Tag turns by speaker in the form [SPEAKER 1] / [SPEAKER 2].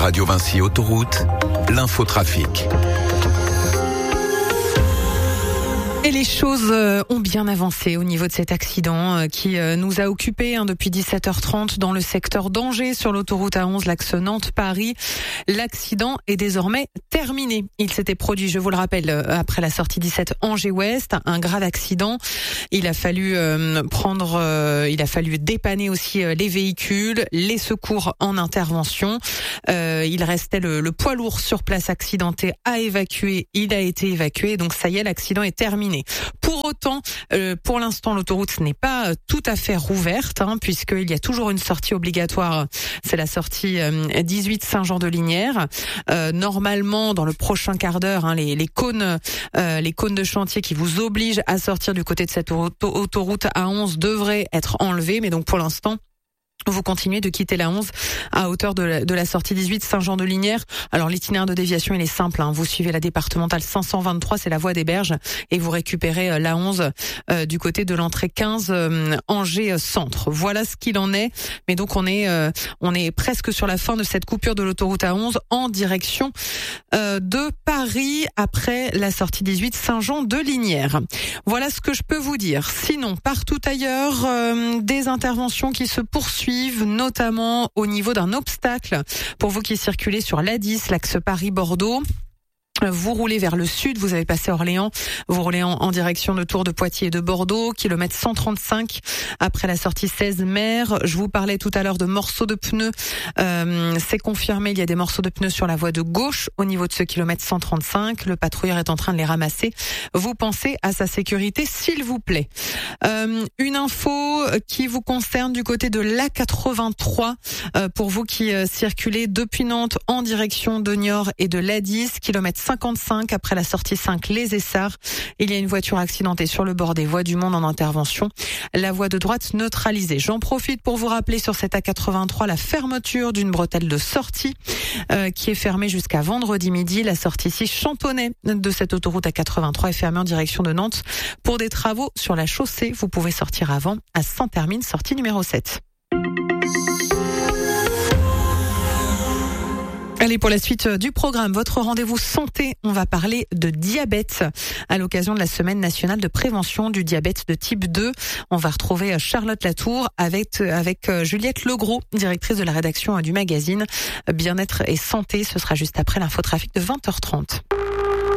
[SPEAKER 1] Radio Vinci Autoroute, l'infotrafic.
[SPEAKER 2] Et les choses ont bien avancé au niveau de cet accident qui nous a occupés depuis 17h30 dans le secteur d'Angers sur l'autoroute A11, l'axe Nantes-Paris. L'accident est désormais terminé. Il s'était produit, je vous le rappelle, après la sortie 17 Angers-Ouest, un grave accident. Il a fallu dépanner aussi les véhicules, les secours en intervention. Il restait le poids lourd sur place accidenté à évacuer. Il a été évacué, donc ça y est, l'accident est terminé. Pour autant, pour l'instant, l'autoroute n'est pas tout à fait rouverte, puisqu'il y a toujours une sortie obligatoire. C'est la sortie 18 Saint-Jean-de-Lignières. Normalement, dans le prochain quart d'heure, les cônes de chantier qui vous obligent à sortir du côté de cette autoroute A11 devraient être enlevés. Mais donc, pour l'instant, vous continuez de quitter la 11 à hauteur de la sortie 18 Saint-Jean-de-Lignières. Alors l'itinéraire de déviation il est simple, vous suivez la départementale 523, c'est la voie des Berges, et vous récupérez la 11 du côté de l'entrée 15 Angers Centre. Voilà ce qu'il en est. Mais donc on est presque sur la fin de cette coupure de l'autoroute A11 en direction de Paris après la sortie 18 Saint-Jean-de-Lignières. Voilà ce que je peux vous dire. Sinon, partout ailleurs, des interventions qui se poursuivent, notamment au niveau d'un obstacle pour vous qui circulez sur l'A10, l'axe Paris-Bordeaux. Vous roulez vers le sud, vous avez passé Orléans, vous roulez en direction de Tours de Poitiers et de Bordeaux, kilomètre 135 après la sortie 16 Mer. Je vous parlais tout à l'heure de morceaux de pneus, c'est confirmé, il y a des morceaux de pneus sur la voie de gauche au niveau de ce kilomètre 135. Le patrouilleur est en train de les ramasser. Vous pensez à sa sécurité, s'il vous plaît. Une info qui vous concerne du côté de l'A83, pour vous qui circulez depuis Nantes en direction de Niort et de l'A10, kilomètre 55 après la sortie 5 Les Essarts. Il y a une voiture accidentée sur le bord des voies du monde en intervention. La voie de droite neutralisée. J'en profite pour vous rappeler sur cette A83 la fermeture d'une bretelle de sortie qui est fermée jusqu'à vendredi midi. La sortie 6 Chantonnay de cette autoroute A83 est fermée en direction de Nantes pour des travaux sur la chaussée. Vous pouvez sortir avant à Saint-Hermine, sortie numéro 7. Allez, pour la suite du programme, votre rendez-vous santé, on va parler de diabète à l'occasion de la semaine nationale de prévention du diabète de type 2. On va retrouver Charlotte Latour avec Juliette Legros, directrice de la rédaction du magazine Bien-être et santé. Ce sera juste après l'infotrafic de 20h30.